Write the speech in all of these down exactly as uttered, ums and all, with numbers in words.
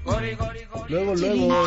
Luego, luego.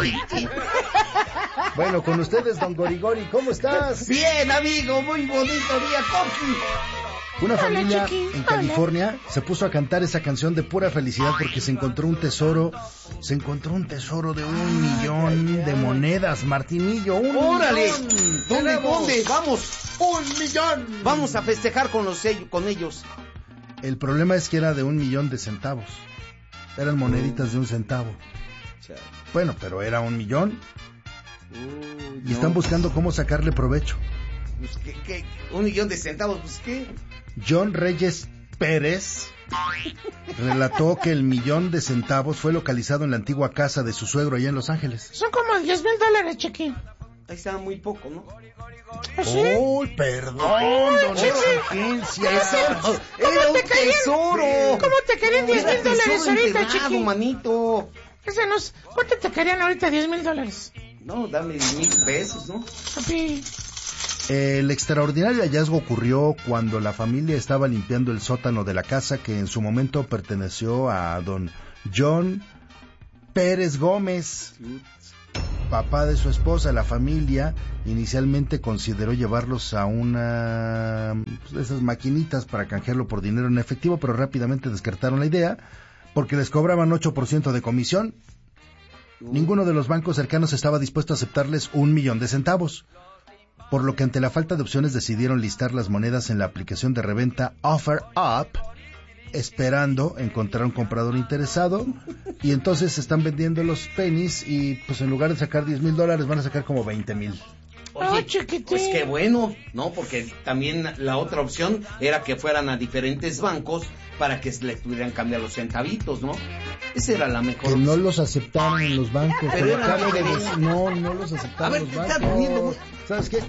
Bueno, con ustedes, don Gorigori, ¿cómo estás? Bien, amigo, muy bonito día, Coqui. Una familia en California se puso a cantar esa canción de pura felicidad porque se encontró un tesoro, se encontró un tesoro de un millón de monedas, Martinillo, un ¡Órale! millón. ¿Dónde, dónde? Vamos, un millón. Vamos a festejar con los con ellos. El problema es que era de un millón de centavos. Eran moneditas de un centavo. Bueno, pero era un millón. Uh, y no. Están buscando cómo sacarle provecho. Pues, ¿qué, qué? ¿Un millón de centavos? Pues, ¿qué? John Reyes Pérez relató que el millón de centavos fue localizado en la antigua casa de su suegro allá en Los Ángeles. Son como diez mil dólares, Chiqui. Ahí estaba muy poco, ¿no? ¿Sí? ¡Uy, perdón, don Exigencia! ¡Era un tesoro! ¿Cómo te querían diez mil dólares ahorita, Chiqui? Manito. Ese nos... ¿Cuánto te querían ahorita diez mil dólares? No, dame mil pesos, ¿no? Papi. El extraordinario hallazgo ocurrió cuando la familia estaba limpiando el sótano de la casa que en su momento perteneció a don John Pérez Gómez, papá de su esposa. La familia inicialmente consideró llevarlos a una de esas maquinitas para canjearlo por dinero en efectivo, pero rápidamente descartaron la idea porque les cobraban ocho por ciento de comisión. Ninguno de los bancos cercanos estaba dispuesto a aceptarles un millón de centavos, por lo que ante la falta de opciones decidieron listar las monedas en la aplicación de reventa OfferUp, esperando encontrar un comprador interesado, y entonces están vendiendo los pennies y pues en lugar de sacar diez mil dólares van a sacar como veinte mil. Oye, pues qué bueno, ¿no? Porque también la otra opción era que fueran a diferentes bancos para que le pudieran cambiar los centavitos, ¿no? Esa era la mejor Que opción. no los aceptaron en los bancos. Pero Pero era acabo de diferente. decir, no, no los aceptaron A ver, los te estás bancos. poniendo muy- ¿Sabes qué?